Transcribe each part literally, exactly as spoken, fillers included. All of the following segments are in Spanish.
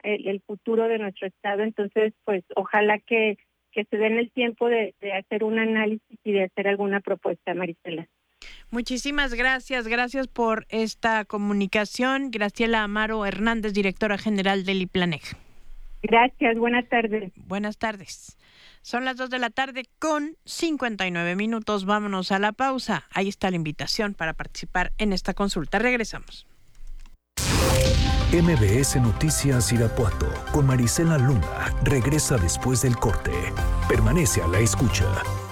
el, el futuro de nuestro estado. Entonces, pues ojalá que, que se den el tiempo de, de hacer un análisis y de hacer alguna propuesta, Marisela. Muchísimas gracias, gracias por esta comunicación. Graciela Amaro Hernández, directora general del IPLANEG. Gracias, buenas tardes. Buenas tardes. Son las dos de la tarde con cincuenta y nueve minutos. Vámonos a la pausa. Ahí está la invitación para participar en esta consulta. Regresamos. M B S Noticias Irapuato con Marisela Luna regresa después del corte. Permanece a la escucha.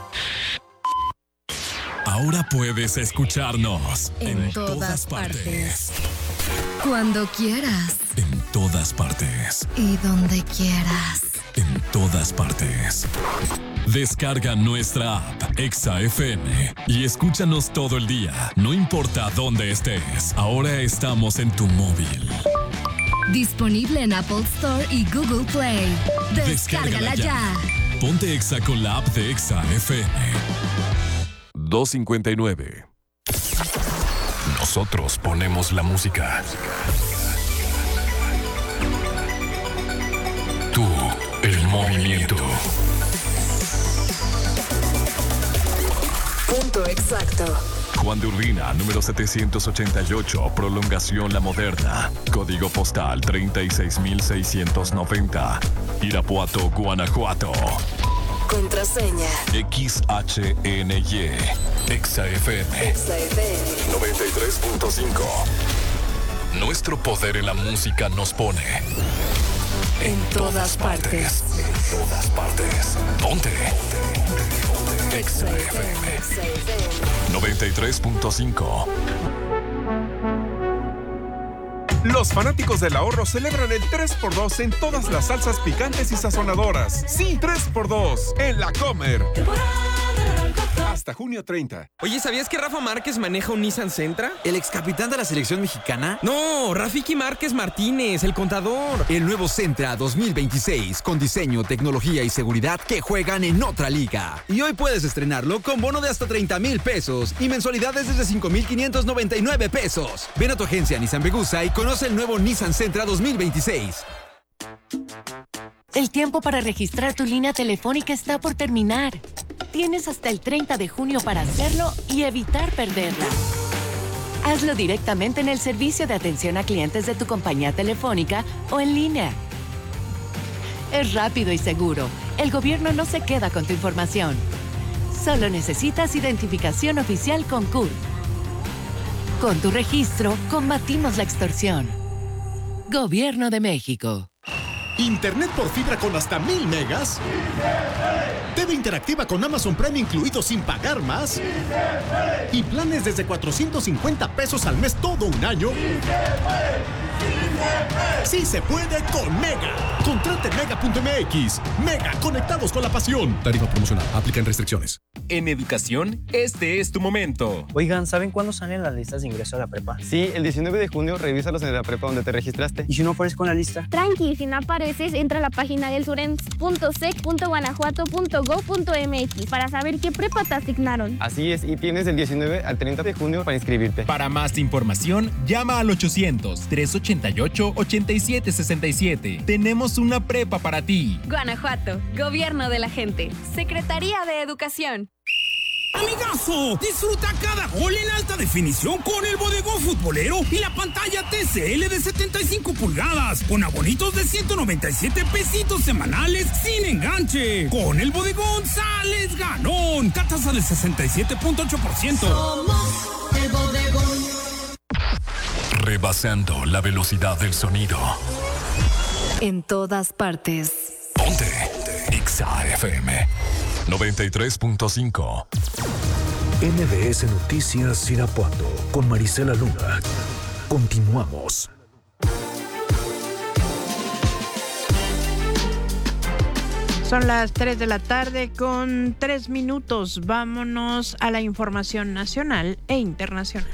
Ahora puedes escucharnos en, en todas, todas partes. partes. Cuando quieras. En todas partes. Y donde quieras. En todas partes. Descarga nuestra app Exa F M y escúchanos todo el día, no importa dónde estés. Ahora estamos en tu móvil. Disponible en Apple Store y Google Play. Descárgala, Descárgala ya. ya. Ponte Exa con la app de Exa F M. dos cincuenta y nueve. Nosotros ponemos la música. Tú, el movimiento. Punto exacto. Juan de Urbina, número setecientos ochenta y ocho, Prolongación La Moderna. Código postal treinta y seis mil seiscientos noventa. Irapuato, Guanajuato. Contraseña X H N Y. Exa F M. Exa F M noventa y tres punto cinco. Nuestro poder en la música nos pone en, en todas, todas partes. partes. En todas partes. Ponte. Exa F M noventa y tres punto cinco. Los fanáticos del ahorro celebran el tres por dos en todas las salsas picantes y sazonadoras. Sí, tres por dos en La Comer. Hasta junio treinta. Oye, ¿sabías que Rafa Márquez maneja un Nissan Sentra? ¿El ex capitán de la selección mexicana? No, Rafiki Márquez Martínez, el contador. El nuevo Sentra dos mil veintiséis, con diseño, tecnología y seguridad que juegan en otra liga. Y hoy puedes estrenarlo con bono de hasta treinta mil pesos y mensualidades desde cinco mil quinientos noventa y nueve pesos. Ven a tu agencia Nissan Vegusa y conoce el nuevo Nissan Sentra dos mil veintiséis. El tiempo para registrar tu línea telefónica está por terminar. Tienes hasta el treinta de junio para hacerlo y evitar perderla. Hazlo directamente en el servicio de atención a clientes de tu compañía telefónica o en línea. Es rápido y seguro. El gobierno no se queda con tu información. Solo necesitas identificación oficial con C U R. Con tu registro, combatimos la extorsión. Gobierno de México. ¿Internet por fibra con hasta mil megas? T V interactiva con Amazon Prime incluido sin pagar más. Y planes desde cuatrocientos cincuenta pesos al mes todo un año. Sí se puede con Mega. Contrate mega punto m x. Mega, conectados con la pasión. Tarifa promocional. Aplican restricciones. En educación, este es tu momento. Oigan, ¿saben cuándo salen las listas de ingreso a la prepa? Sí, el diecinueve de junio, revísalos en la prepa donde te registraste. ¿Y si no aparezco en la lista? Tranqui, si no apareces, entra a la página del surens punto sec punto guanajuato punto gob punto m x para saber qué prepa te asignaron. Así es, y tienes del diecinueve al treinta de junio para inscribirte. Para más información, llama al ochocientos, trescientos ochenta y ocho, ochenta y siete sesenta y siete. Tenemos una prepa para ti. Guanajuato, Gobierno de la Gente, Secretaría de Educación. Amigazo, disfruta cada gol en alta definición con el bodegón futbolero y la pantalla T C L de setenta y cinco pulgadas, con abonitos de ciento noventa y siete pesitos semanales sin enganche. Con el bodegón sales ganón. Tasa del sesenta y siete punto ocho por ciento. Somos el bodegón. Rebasando la velocidad del sonido. En todas partes. Ponte Exa F M noventa y tres punto cinco. M B S Noticias Irapuato con Marisela Luna. Continuamos. Son las tres de la tarde con tres minutos. Vámonos a la información nacional e internacional.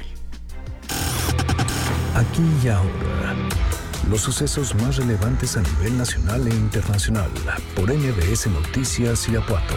Aquí y ahora, los sucesos más relevantes a nivel nacional e internacional por M B S Noticias Irapuato.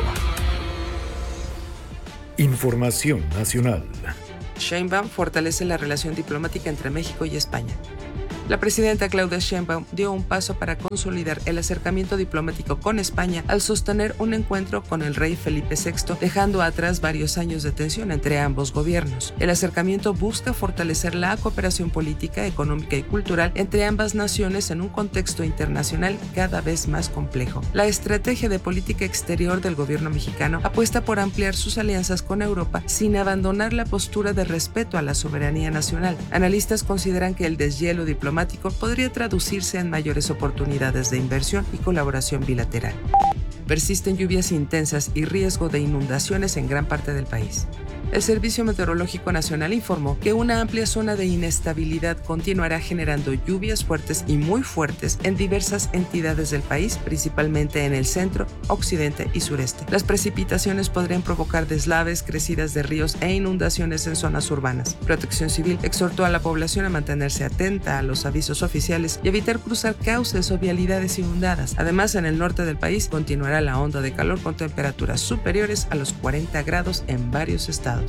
Información nacional. Sheinbaum fortalece la relación diplomática entre México y España. La presidenta Claudia Sheinbaum dio un paso para consolidar el acercamiento diplomático con España al sostener un encuentro con el rey Felipe sexto, dejando atrás varios años de tensión entre ambos gobiernos. El acercamiento busca fortalecer la cooperación política, económica y cultural entre ambas naciones en un contexto internacional cada vez más complejo. La estrategia de política exterior del gobierno mexicano apuesta por ampliar sus alianzas con Europa sin abandonar la postura de respeto a la soberanía nacional. Analistas consideran que el deshielo diplomático podría traducirse en mayores oportunidades de inversión y colaboración bilateral. Persisten lluvias intensas y riesgo de inundaciones en gran parte del país. El Servicio Meteorológico Nacional informó que una amplia zona de inestabilidad continuará generando lluvias fuertes y muy fuertes en diversas entidades del país, principalmente en el centro, occidente y sureste. Las precipitaciones podrían provocar deslaves, crecidas de ríos e inundaciones en zonas urbanas. Protección Civil exhortó a la población a mantenerse atenta a los avisos oficiales y evitar cruzar cauces o vialidades inundadas. Además, en el norte del país continuará la onda de calor con temperaturas superiores a los cuarenta grados en varios estados.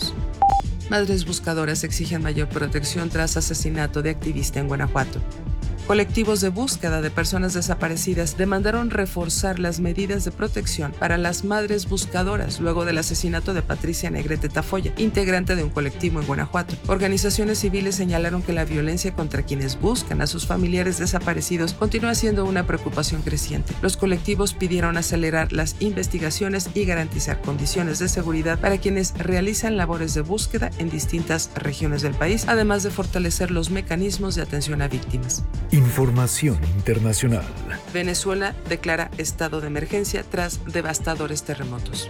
Madres buscadoras exigen mayor protección tras asesinato de activista en Guanajuato. Colectivos de búsqueda de personas desaparecidas demandaron reforzar las medidas de protección para las madres buscadoras luego del asesinato de Patricia Negrete Tafoya, integrante de un colectivo en Guanajuato. Organizaciones civiles señalaron que la violencia contra quienes buscan a sus familiares desaparecidos continúa siendo una preocupación creciente. Los colectivos pidieron acelerar las investigaciones y garantizar condiciones de seguridad para quienes realizan labores de búsqueda en distintas regiones del país, además de fortalecer los mecanismos de atención a víctimas. Información internacional. Venezuela declara estado de emergencia tras devastadores terremotos.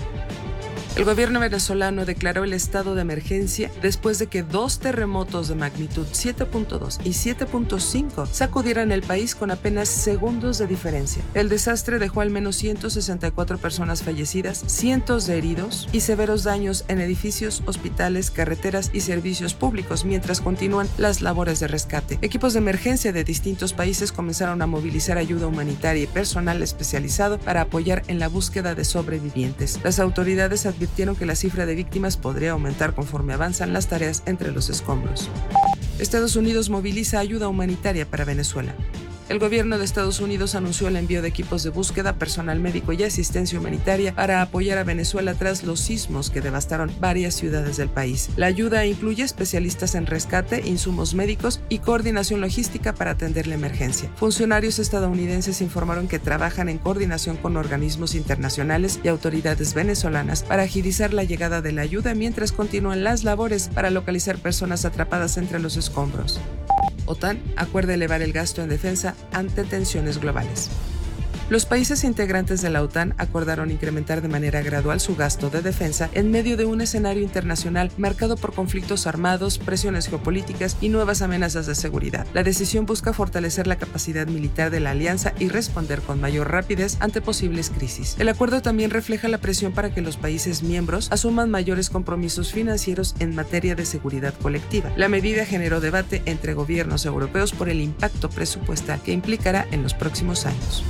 El gobierno venezolano declaró el estado de emergencia después de que dos terremotos de magnitud siete punto dos y siete punto cinco sacudieran el país con apenas segundos de diferencia. El desastre dejó al menos ciento sesenta y cuatro personas fallecidas, cientos de heridos y severos daños en edificios, hospitales, carreteras y servicios públicos, mientras continúan las labores de rescate. Equipos de emergencia de distintos países comenzaron a movilizar ayuda humanitaria y personal especializado para apoyar en la búsqueda de sobrevivientes. Las autoridades advirtieron que la cifra de víctimas podría aumentar conforme avanzan las tareas entre los escombros. Estados Unidos moviliza ayuda humanitaria para Venezuela. El gobierno de Estados Unidos anunció el envío de equipos de búsqueda, personal médico y asistencia humanitaria para apoyar a Venezuela tras los sismos que devastaron varias ciudades del país. La ayuda incluye especialistas en rescate, insumos médicos y coordinación logística para atender la emergencia. Funcionarios estadounidenses informaron que trabajan en coordinación con organismos internacionales y autoridades venezolanas para agilizar la llegada de la ayuda mientras continúan las labores para localizar personas atrapadas entre los escombros. OTAN acuerda elevar el gasto en defensa ante tensiones globales. Los países integrantes de la OTAN acordaron incrementar de manera gradual su gasto de defensa en medio de un escenario internacional marcado por conflictos armados, presiones geopolíticas y nuevas amenazas de seguridad. La decisión busca fortalecer la capacidad militar de la alianza y responder con mayor rapidez ante posibles crisis. El acuerdo también refleja la presión para que los países miembros asuman mayores compromisos financieros en materia de seguridad colectiva. La medida generó debate entre gobiernos europeos por el impacto presupuestal que implicará en los próximos años.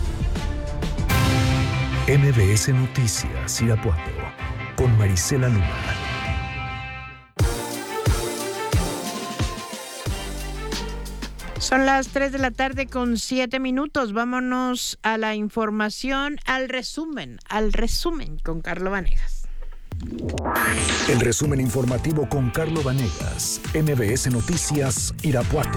M B S Noticias Irapuato con Marisela Luma. Son las tres de la tarde con siete minutos. Vámonos a la información, al resumen, al resumen con Carlo Vanegas. El resumen informativo con Carlo Vanegas, M B S Noticias Irapuato.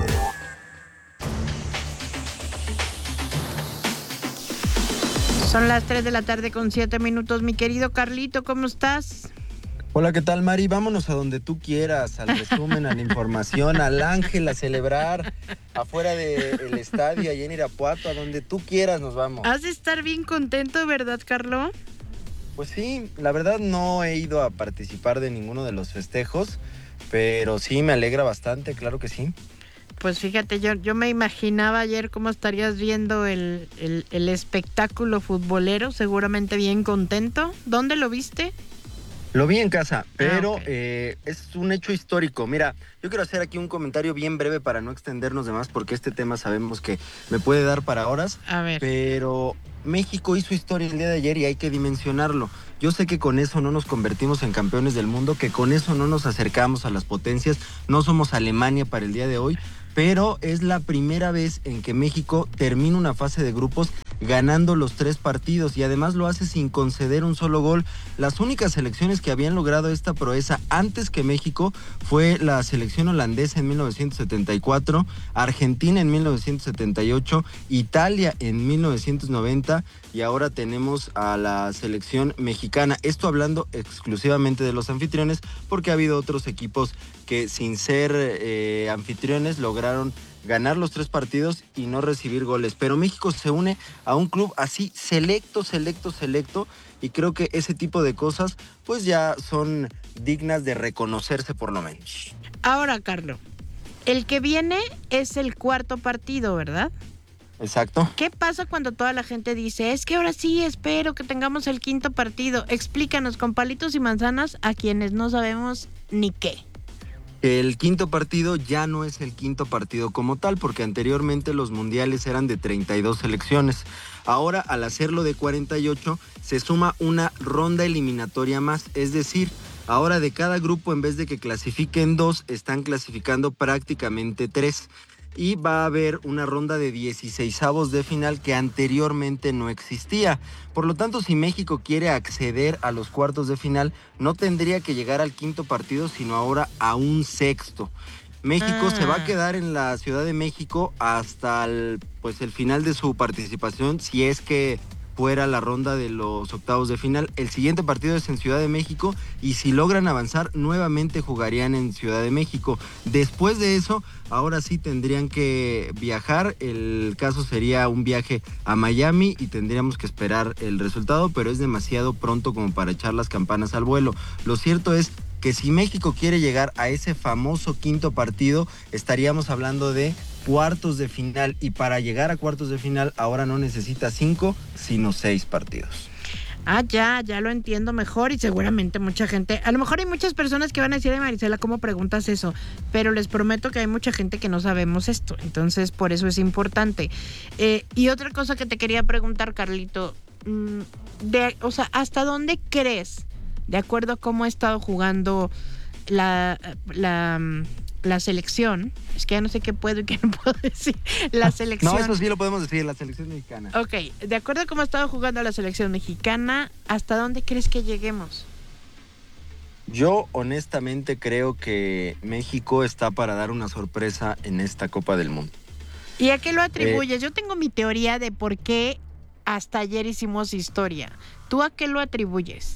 Son las tres de la tarde con siete minutos. Mi querido Carlito, ¿cómo estás? Hola, ¿qué tal, Mari? Vámonos a donde tú quieras, al resumen, a la información, al Ángel, a celebrar, afuera del estadio, allá en Irapuato, a donde tú quieras nos vamos. Has de estar bien contento, ¿verdad, Carlo? Pues sí, la verdad no he ido a participar de ninguno de los festejos, pero sí me alegra bastante, claro que sí. Pues fíjate, yo, yo me imaginaba ayer cómo estarías viendo el, el, el espectáculo futbolero, seguramente bien contento. ¿Dónde lo viste? Lo vi en casa, pero ah, okay. eh, es un hecho histórico. Mira, yo quiero hacer aquí un comentario bien breve para no extendernos de más, porque este tema sabemos que me puede dar para horas. A ver. Pero México hizo historia el día de ayer y hay que dimensionarlo. Yo sé que con eso no nos convertimos en campeones del mundo, que con eso no nos acercamos a las potencias, no somos Alemania para el día de hoy, pero es la primera vez en que México termina una fase de grupos ganando los tres partidos y además lo hace sin conceder un solo gol. Las únicas selecciones que habían logrado esta proeza antes que México fue la selección holandesa en mil novecientos setenta y cuatro, Argentina en mil novecientos setenta y ocho, Italia en mil novecientos noventa y ahora tenemos a la selección mexicana. Esto hablando exclusivamente de los anfitriones, porque ha habido otros equipos que sin ser eh, anfitriones lograron ganar los tres partidos y no recibir goles. Pero México se une a un club así selecto, selecto, selecto, y creo que ese tipo de cosas pues ya son dignas de reconocerse por lo menos. Ahora, Carlos, el que viene es el cuarto partido, ¿verdad? Exacto. ¿Qué pasa cuando toda la gente dice, es que ahora sí espero que tengamos el quinto partido? Explícanos con palitos y manzanas a quienes no sabemos ni qué. El quinto partido ya no es el quinto partido como tal, porque anteriormente los mundiales eran de treinta y dos selecciones. Ahora, al hacerlo de cuarenta y ocho, se suma una ronda eliminatoria más, es decir, ahora de cada grupo, en vez de que clasifiquen dos, están clasificando prácticamente tres. Y va a haber una ronda de dieciseisavos de final que anteriormente no existía. Por lo tanto, si México quiere acceder a los cuartos de final, no tendría que llegar al quinto partido, sino ahora a un sexto. México ah. se va a quedar en la Ciudad de México hasta el, pues, el final de su participación, si es que fuera la ronda de los octavos de final. El siguiente partido es en Ciudad de México y si logran avanzar, nuevamente jugarían en Ciudad de México. Después de eso, ahora sí tendrían que viajar. El caso sería un viaje a Miami y tendríamos que esperar el resultado, pero es demasiado pronto como para echar las campanas al vuelo. Lo cierto es que si México quiere llegar a ese famoso quinto partido, estaríamos hablando de cuartos de final, y para llegar a cuartos de final ahora no necesita cinco, sino seis partidos. Ah, ya, ya lo entiendo mejor y seguramente mucha gente, a lo mejor hay muchas personas que van a decir, ay Marisela, ¿cómo preguntas eso? Pero les prometo que hay mucha gente que no sabemos esto, entonces por eso es importante. Eh, y otra cosa que te quería preguntar, Carlito, de, o sea, ¿hasta dónde crees, de acuerdo a cómo ha estado jugando la... la la selección, es que ya no sé qué puedo y qué no puedo decir, la selección... No, eso sí lo podemos decir, la selección mexicana. Ok, de acuerdo a cómo ha estado jugando la selección mexicana, ¿hasta dónde crees que lleguemos? Yo honestamente creo que México está para dar una sorpresa en esta Copa del Mundo. ¿Y a qué lo atribuyes? Eh, Yo tengo mi teoría de por qué hasta ayer hicimos historia. ¿Tú a qué lo atribuyes?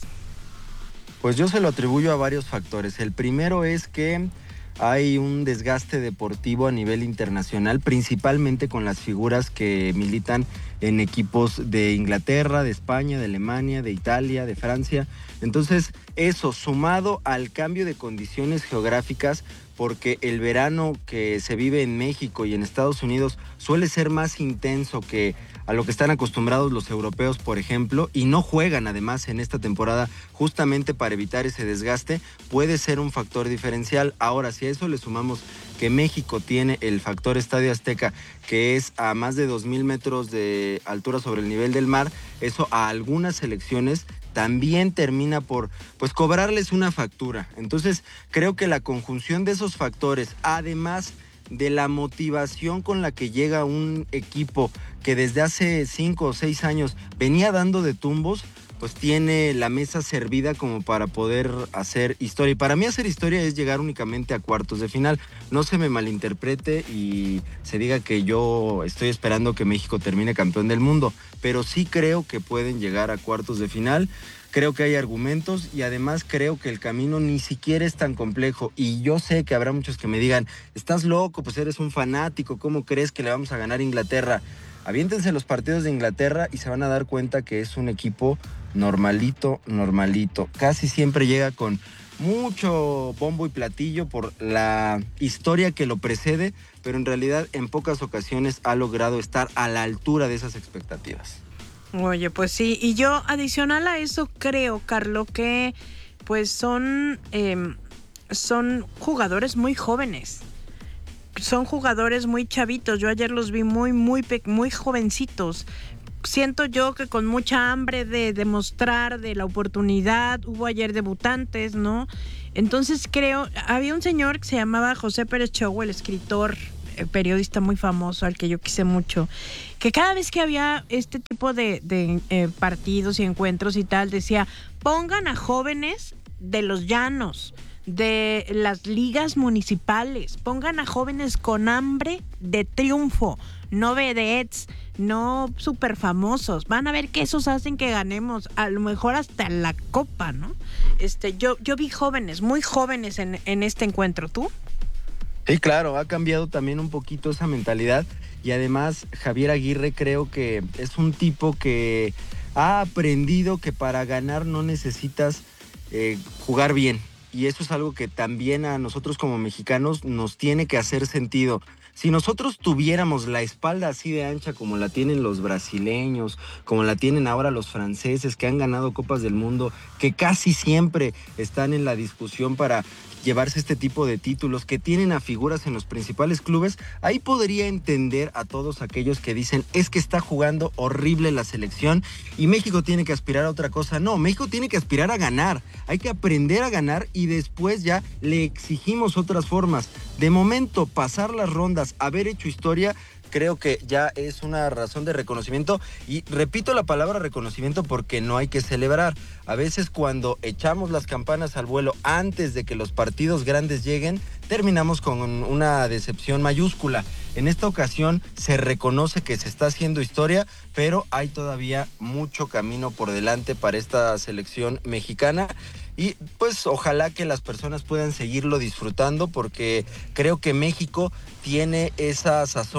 Pues yo se lo atribuyo a varios factores. El primero es que hay un desgaste deportivo a nivel internacional, principalmente con las figuras que militan en equipos de Inglaterra, de España, de Alemania, de Italia, de Francia. Entonces, eso sumado al cambio de condiciones geográficas, porque el verano que se vive en México y en Estados Unidos suele ser más intenso que a lo que están acostumbrados los europeos, por ejemplo, y no juegan además en esta temporada justamente para evitar ese desgaste, puede ser un factor diferencial. Ahora, si a eso le sumamos que México tiene el factor Estadio Azteca, que es a más de dos mil metros de altura sobre el nivel del mar, eso a algunas selecciones también termina por pues cobrarles una factura. Entonces, creo que la conjunción de esos factores, además de la motivación con la que llega un equipo que desde hace cinco o seis años venía dando de tumbos, pues tiene la mesa servida como para poder hacer historia. Y para mí hacer historia es llegar únicamente a cuartos de final. No se me malinterprete y se diga que yo estoy esperando que México termine campeón del mundo, pero sí creo que pueden llegar a cuartos de final. Creo que hay argumentos y además creo que el camino ni siquiera es tan complejo. Y yo sé que habrá muchos que me digan, estás loco, pues eres un fanático, ¿cómo crees que le vamos a ganar a Inglaterra? Aviéntense los partidos de Inglaterra y se van a dar cuenta que es un equipo normalito, normalito. Casi siempre llega con mucho bombo y platillo por la historia que lo precede, pero en realidad en pocas ocasiones ha logrado estar a la altura de esas expectativas. Oye, pues sí, y yo adicional a eso creo, Carlos, que pues son, eh, son jugadores muy jóvenes, son jugadores muy chavitos. Yo ayer los vi muy, muy, muy jovencitos. Siento yo que con mucha hambre de demostrar de la oportunidad. Hubo ayer debutantes, ¿no? Entonces creo, había un señor que se llamaba José Pérez Chogo, el escritor periodista muy famoso al que yo quise mucho, que cada vez que había este tipo de, de eh, partidos y encuentros y tal, decía, pongan a jóvenes de los llanos, de las ligas municipales, pongan a jóvenes con hambre de triunfo, no vedettes, no súper famosos, van a ver que esos hacen que ganemos, a lo mejor hasta la copa, ¿no? Este, yo, yo vi jóvenes, muy jóvenes en, en este encuentro, ¿tú? Sí, claro, ha cambiado también un poquito esa mentalidad y además Javier Aguirre creo que es un tipo que ha aprendido que para ganar no necesitas eh, jugar bien. Y eso es algo que también a nosotros como mexicanos nos tiene que hacer sentido. Si nosotros tuviéramos la espalda así de ancha como la tienen los brasileños, como la tienen ahora los franceses que han ganado Copas del Mundo, que casi siempre están en la discusión para llevarse este tipo de títulos, que tienen a figuras en los principales clubes, ahí podría entender a todos aquellos que dicen es que está jugando horrible la selección y México tiene que aspirar a otra cosa. No, México tiene que aspirar a ganar, hay que aprender a ganar y después ya le exigimos otras formas. De momento, pasar las rondas, haber hecho historia, creo que ya es una razón de reconocimiento y repito la palabra reconocimiento porque no hay que celebrar. A veces cuando echamos las campanas al vuelo antes de que los partidos grandes lleguen, terminamos con una decepción mayúscula. En esta ocasión se reconoce que se está haciendo historia, pero hay todavía mucho camino por delante para esta selección mexicana. Y pues ojalá que las personas puedan seguirlo disfrutando porque creo que México tiene esa sazón